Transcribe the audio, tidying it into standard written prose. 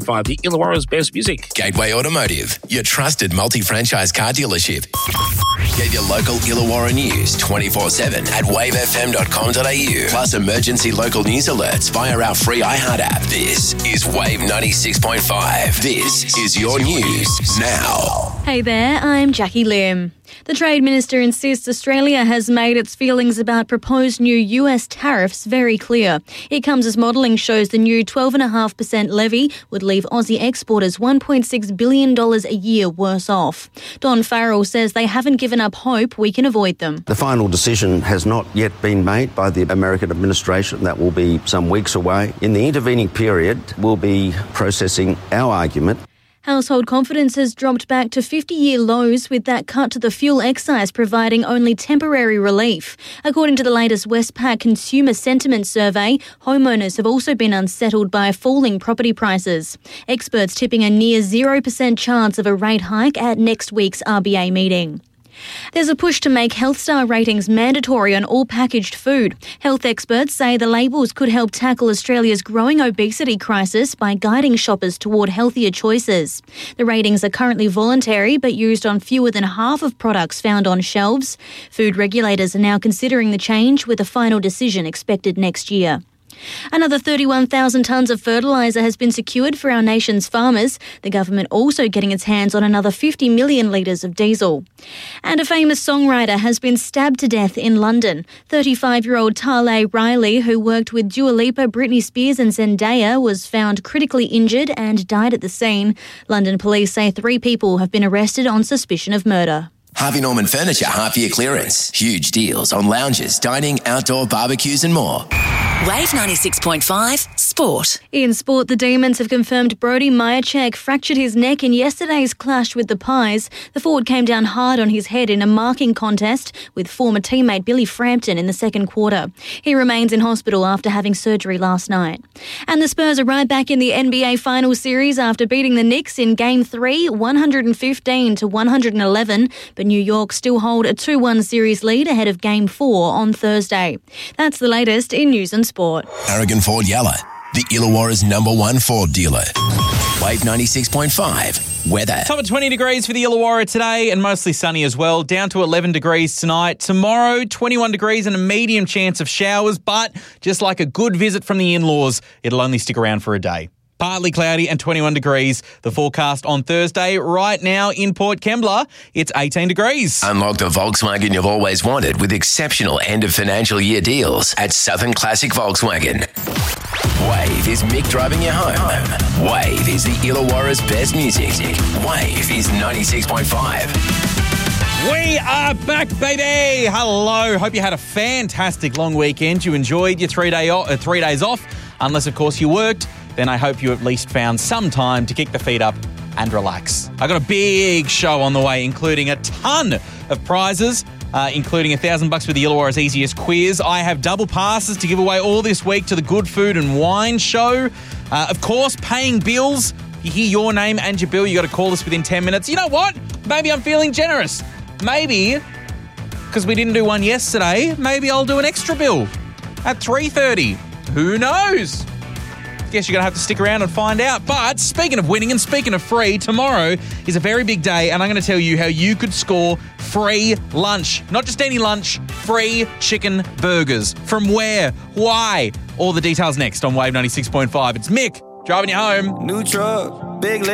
the Illawarra's best music. Gateway Automotive, your trusted multi-franchise car dealership. Get your local Illawarra news 24/7 at wavefm.com.au. Plus emergency local news alerts via our free iHeart app. This is Wave 96.5. This is your news now. Hey there, I'm Jackie Lim. The Trade Minister insists Australia has made its feelings about proposed new US tariffs very clear. It comes as modelling shows the new 12.5% levy would leave Aussie exporters $1.6 billion a year worse off. Don Farrell says they haven't given up hope we can avoid them. The final decision has not yet been made by the American administration. That will be some weeks away. In the intervening period, we'll be processing our argument. Household confidence has dropped back to 50-year lows, with that cut to the fuel excise providing only temporary relief. According to the latest Westpac Consumer Sentiment Survey, homeowners have also been unsettled by falling property prices. Experts tipping a near 0% chance of a rate hike at next week's RBA meeting. There's a push to make Health Star ratings mandatory on all packaged food. Health experts say the labels could help tackle Australia's growing obesity crisis by guiding shoppers toward healthier choices. The ratings are currently voluntary but used on fewer than half of products found on shelves. Food regulators are now considering the change, with a final decision expected next year. Another 31,000 tonnes of fertiliser has been secured for our nation's farmers, the government also getting its hands on another 50 million litres of diesel. And a famous songwriter has been stabbed to death in London. 35-year-old Tale Riley, who worked with Dua Lipa, Britney Spears and Zendaya, was found critically injured and died at the scene. London police say 3 people have been arrested on suspicion of murder. Harvey Norman Furniture half-year clearance. Huge deals on lounges, dining, outdoor barbecues and more. Wave 96.5 Sport. In sport, the Demons have confirmed Brody Majacek fractured his neck in yesterday's clash with the Pies. The forward came down hard on his head in a marking contest with former teammate Billy Frampton in the second quarter. He remains in hospital after having surgery last night. And the Spurs are right back in the NBA Finals series after beating the Knicks in Game 3, 115-111. But New York still hold a 2-1 series lead ahead of Game 4 on Thursday. That's the latest in news and sport. Aragon Ford Yalla, the Illawarra's #1 Ford dealer. Wave 96.5 weather. Top of 20 degrees for the Illawarra today and mostly sunny as well. Down to 11 degrees tonight. Tomorrow, 21 degrees and a medium chance of showers. But just like a good visit from the in-laws, it'll only stick around for a day. Partly cloudy and 21 degrees. The forecast on Thursday. Right now in Port Kembla, it's 18 degrees. Unlock the Volkswagen you've always wanted with exceptional end of financial year deals at Southern Classic Volkswagen. Wave is Mick driving you home. Wave is the Illawarra's best music. Wave is 96.5. We are back, baby. Hello. Hope you had a fantastic long weekend. You enjoyed your 3 days off, unless, of course, you worked. Then I hope you at least found some time to kick the feet up and relax. I got a big show on the way, including a ton of prizes, including $1,000 for the Illawarra's easiest quiz. I have double passes to give away all this week to the Good Food and Wine Show. Of course, paying bills. You hear your name and your bill, you got to call us within 10 minutes. You know what? Maybe I'm feeling generous. Maybe, because we didn't do one yesterday, maybe I'll do an extra bill at 3:30. Who knows? Guess you're going to have to stick around and find out. But speaking of winning and speaking of free, tomorrow is a very big day and I'm going to tell you how you could score free lunch. Not just any lunch, free chicken burgers. From where? Why? All the details next on Wave 96.5. It's Mick driving you home. New truck, big